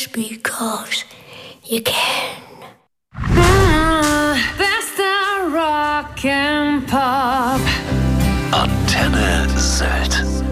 Because you can. Bester Rock and Pop. Antenne Sylt.